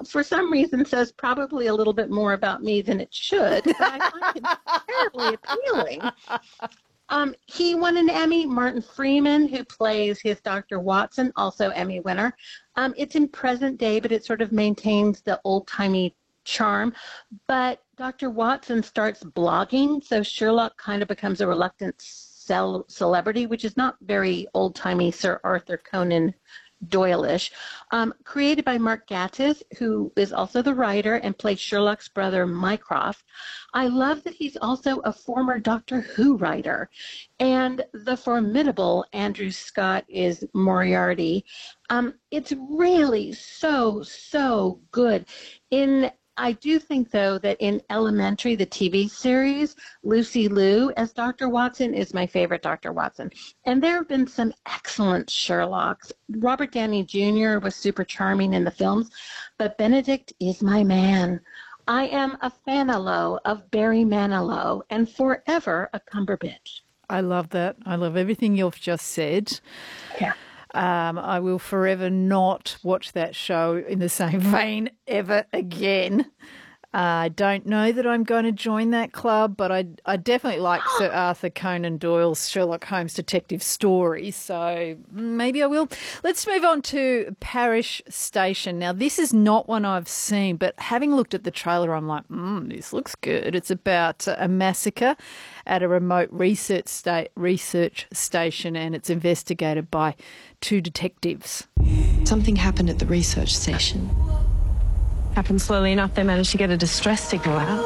for some reason, says probably a little bit more about me than it should, but I find him terribly appealing. He won an Emmy. Martin Freeman, who plays his Dr. Watson, also Emmy winner. It's in present day, but it sort of maintains the old-timey charm. But Dr. Watson starts blogging, so Sherlock kind of becomes a reluctant celebrity, which is not very old-timey Sir Arthur Conan Doyle-ish. Created by Mark Gatiss, who is also the writer and plays Sherlock's brother Mycroft. I love that he's also a former Doctor Who writer. And the formidable Andrew Scott is Moriarty. It's really so good. I do think, though, that in Elementary, the TV series, Lucy Liu as Dr. Watson is my favorite Dr. Watson. And there have been some excellent Sherlocks. Robert Downey Jr. was super charming in the films, but Benedict is my man. I am a fanalo of Barry Manilow and forever a Cumberbatch. I love that. I love everything you've just said. Yeah. I will forever not watch that show in the same vein ever again. I don't know that I'm going to join that club, but I definitely like Sir Arthur Conan Doyle's Sherlock Holmes detective stories, so maybe I will. Let's move on to Parish Station. Now, this is not one I've seen, but having looked at the trailer, I'm like, this looks good. It's about a massacre at a remote research station, and it's investigated by two detectives. Something happened at the research station. Happened slowly enough, they managed to get a distress signal out.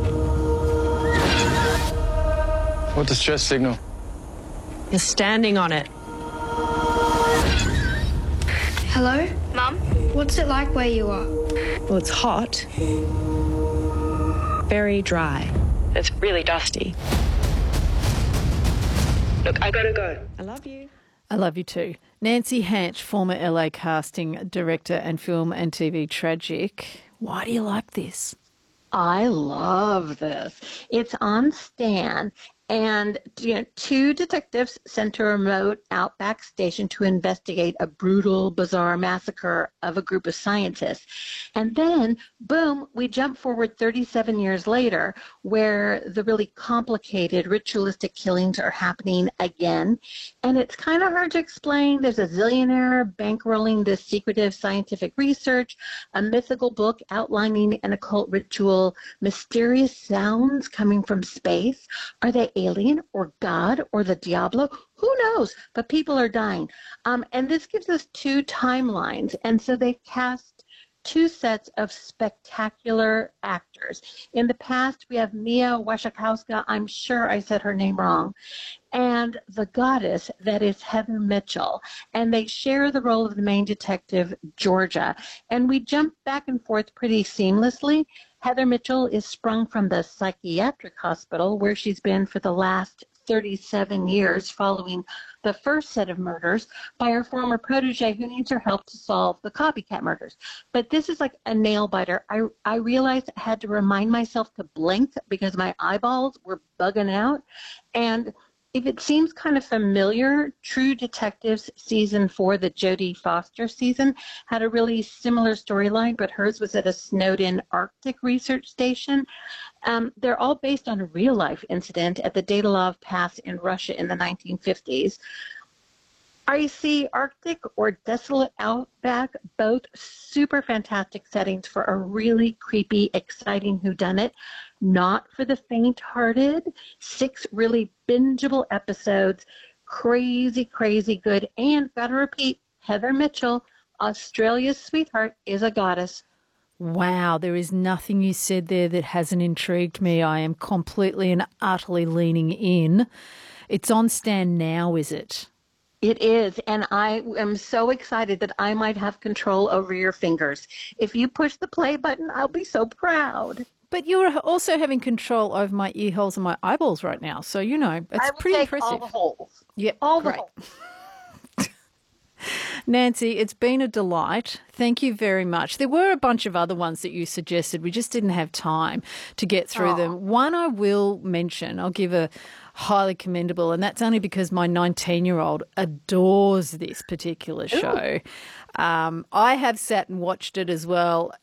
What distress signal? You're standing on it. Hello? Mum? What's it like where you are? Well, it's hot. Very dry. It's really dusty. Look, I gotta go. I love you. I love you too. Nancy Hanch, former LA casting director and film and TV tragic. Why do you like this? I love this. It's on Stan, and two detectives sent to a remote outback station to investigate a brutal, bizarre massacre of a group of scientists. And then, boom, we jump forward 37 years later, where the really complicated ritualistic killings are happening again. And it's kind of hard to explain. There's a zillionaire bankrolling this secretive scientific research, a mythical book outlining an occult ritual, mysterious sounds coming from space. Are they alien or God or the Diablo? Who knows? But people are dying. And this gives us two timelines. And so they cast two sets of spectacular actors. In the past, we have Mia Wasikowska. I'm sure I said her name wrong. And the goddess that is Heather Mitchell. And they share the role of the main detective, Georgia. And we jump back and forth pretty seamlessly. Heather Mitchell is sprung from the psychiatric hospital where she's been for the last 37 years following the first set of murders by her former protege who needs her help to solve the copycat murders. But this is like a nail biter. I realized I had to remind myself to blink because my eyeballs were bugging out. And if it seems kind of familiar, True Detectives season 4, the Jodie Foster season, had a really similar storyline, but hers was at a snowed-in Arctic research station. They're all based on a real-life incident at the Dyatlov Pass in Russia in the 1950s. Icy Arctic or desolate outback, both super fantastic settings for a really creepy, exciting whodunit. Not for the faint-hearted. 6 really bingeable episodes. Crazy, crazy good. And gotta repeat, Heather Mitchell, Australia's sweetheart, is a goddess. Wow, there is nothing you said there that hasn't intrigued me. I am completely and utterly leaning in. It's on Stan now, is it? It is, and I am so excited that I might have control over your fingers. If you push the play button, I'll be so proud. But you're also having control over my ear holes and my eyeballs right now, so, it's pretty impressive. All the holes. Yeah, all great. the holes. Nancy, it's been a delight. Thank you very much. There were a bunch of other ones that you suggested. We just didn't have time to get through them. One I will mention, I'll give a highly commendable, and that's only because my 19-year-old adores this particular show. I have sat and watched it as well,